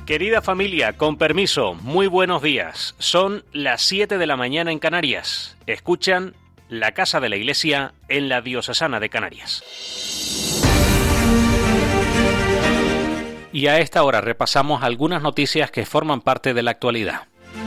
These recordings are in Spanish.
Querida familia, con permiso, muy buenos días. Son las 7 de la mañana en Canarias. Escuchan La Casa de la Iglesia en la Diocesana de Canarias. Y a esta hora repasamos algunas noticias que forman parte de la actualidad.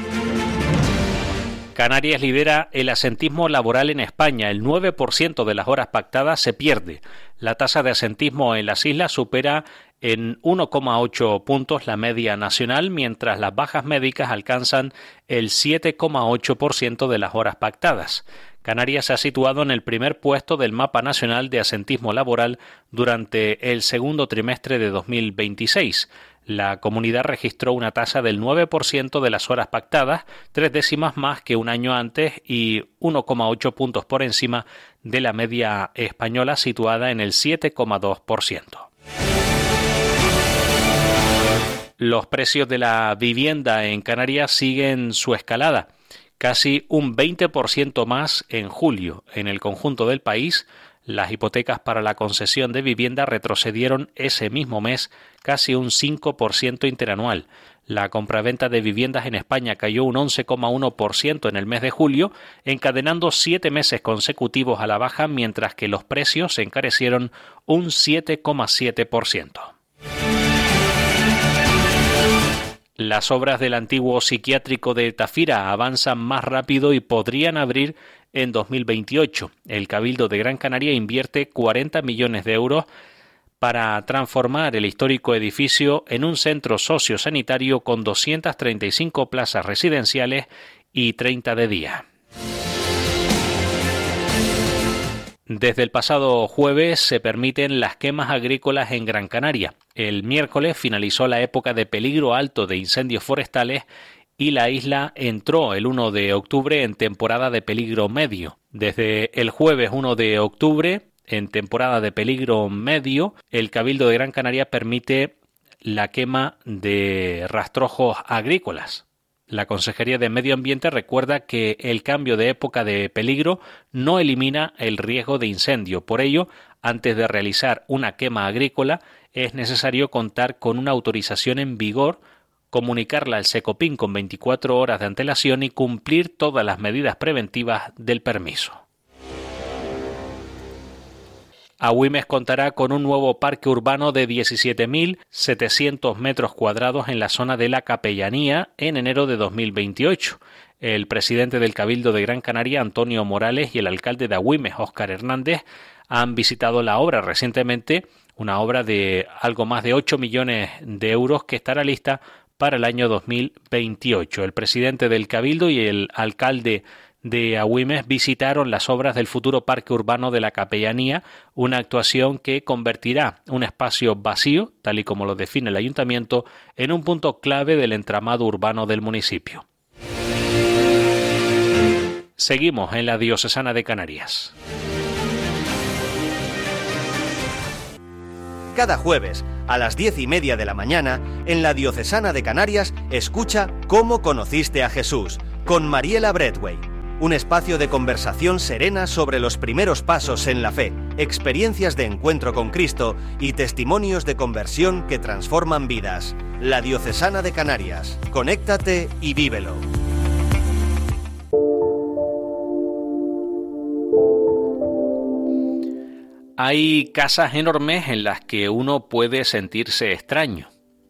Canarias lidera el asentismo laboral en España. El 9% de las horas pactadas se pierde. La tasa de asentismo en las islas supera en 1,8 puntos la media nacional, mientras las bajas médicas alcanzan el 7,8% de las horas pactadas. Canarias se ha situado en el primer puesto del mapa nacional de asentismo laboral durante el segundo trimestre de 2026. La comunidad registró una tasa del 9% de las horas pactadas, 3 décimas más que un año antes y 1,8 puntos por encima de la media española situada en el 7,2%. Los precios de la vivienda en Canarias siguen su escalada, casi un 20% más en julio. En el conjunto del país, las hipotecas para la concesión de vivienda retrocedieron ese mismo mes casi un 5% interanual. La compraventa de viviendas en España cayó un 11,1% en el mes de julio, encadenando 7 meses consecutivos a la baja, mientras que los precios se encarecieron un 7,7%. Las obras del antiguo psiquiátrico de Tafira avanzan más rápido y podrían abrir en 2028. El Cabildo de Gran Canaria invierte 40 millones de euros para transformar el histórico edificio en un centro sociosanitario con 235 plazas residenciales y 30 de día. Desde el pasado jueves se permiten las quemas agrícolas en Gran Canaria. El miércoles finalizó la época de peligro alto de incendios forestales y la isla entró el 1 de octubre en temporada de peligro medio. Desde el jueves 1 de octubre, en temporada de peligro medio, el Cabildo de Gran Canaria permite la quema de rastrojos agrícolas. La Consejería de Medio Ambiente recuerda que el cambio de época de peligro no elimina el riesgo de incendio. Por ello, antes de realizar una quema agrícola, es necesario contar con una autorización en vigor, comunicarla al Secopin con 24 horas de antelación y cumplir todas las medidas preventivas del permiso. Agüimes contará con un nuevo parque urbano de 17.700 metros cuadrados en la zona de la Capellanía en enero de 2028. El presidente del Cabildo de Gran Canaria, Antonio Morales, y el alcalde de Agüimes, Óscar Hernández, han visitado la obra recientemente, una obra de algo más de 8 millones de euros que estará lista para el año 2028. El presidente del Cabildo y el alcalde de Agüimes visitaron las obras del futuro parque urbano de la Capellanía, una actuación que convertirá un espacio vacío, tal y como lo define el ayuntamiento, en un punto clave del entramado urbano del municipio. Seguimos en la Diocesana de Canarias. Cada jueves, a las 10:30 de la mañana, en la Diocesana de Canarias, escucha ¿Cómo conociste a Jesús?, con Mariela Bradway. Un espacio de conversación serena sobre los primeros pasos en la fe, experiencias de encuentro con Cristo y testimonios de conversión que transforman vidas. La Diocesana de Canarias. Conéctate y vívelo. Hay casas enormes en las que uno puede sentirse extraño.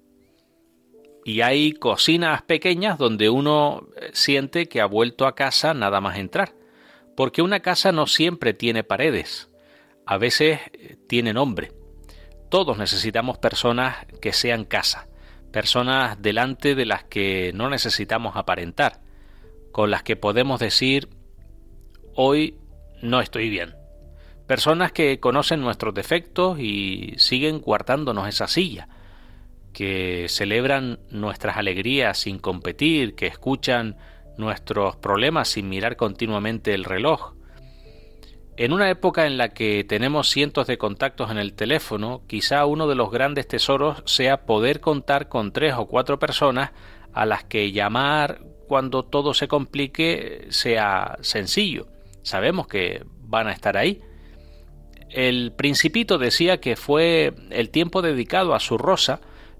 Y hay cocinas pequeñas donde uno siente que ha vuelto a casa nada más entrar. Porque una casa no siempre tiene paredes. A veces tiene nombre. Todos necesitamos personas que sean casa. Personas delante de las que no necesitamos aparentar. Con las que podemos decir, hoy no estoy bien. Personas que conocen nuestros defectos y siguen guardándonos esa silla. Que celebran nuestras alegrías sin competir, que escuchan nuestros problemas sin mirar continuamente el reloj. En una época en la que tenemos cientos de contactos en el teléfono, quizá uno de los grandes tesoros sea poder contar con 3 o 4 personas a las que llamar cuando todo se complique sea sencillo. Sabemos que van a estar ahí. El Principito decía que fue el tiempo dedicado a su Rosa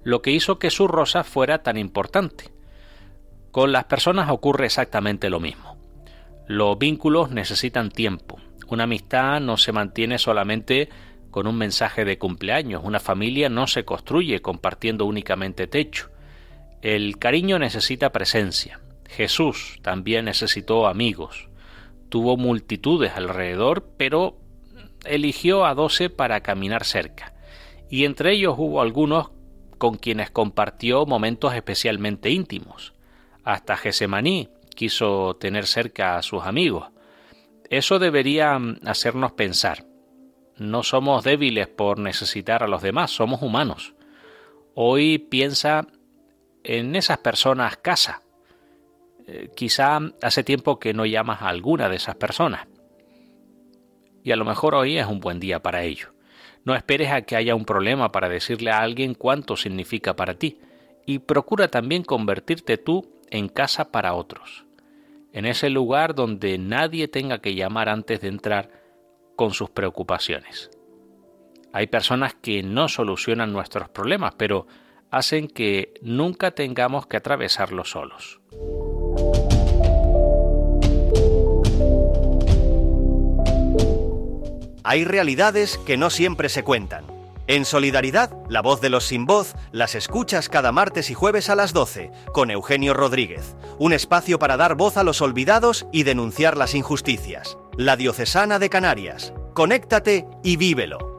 lo que hizo que su rosa fuera tan importante. Con las personas ocurre exactamente lo mismo. Los vínculos necesitan tiempo. Una amistad no se mantiene solamente con un mensaje de cumpleaños. Una familia no se construye compartiendo únicamente techo. El cariño necesita presencia. Jesús también necesitó amigos. Tuvo multitudes alrededor, pero eligió a 12 para caminar cerca. Y entre ellos hubo algunos con quienes compartió momentos especialmente íntimos. Hasta Getsemaní quiso tener cerca a sus amigos. Eso debería hacernos pensar. No somos débiles por necesitar a los demás, somos humanos. Hoy piensa en esas personas casa. Quizá hace tiempo que no llamas a alguna de esas personas. Y a lo mejor hoy es un buen día para ello. No esperes a que haya un problema para decirle a alguien cuánto significa para ti. Y procura también convertirte tú en casa para otros. En ese lugar donde nadie tenga que llamar antes de entrar con sus preocupaciones. Hay personas que no solucionan nuestros problemas, pero hacen que nunca tengamos que atravesarlos solos. Hay realidades que no siempre se cuentan. En Solidaridad, la voz de los sin voz, las escuchas cada martes y jueves a las 12, con Eugenio Rodríguez. Un espacio para dar voz a los olvidados y denunciar las injusticias. La Diocesana de Canarias. Conéctate y vívelo.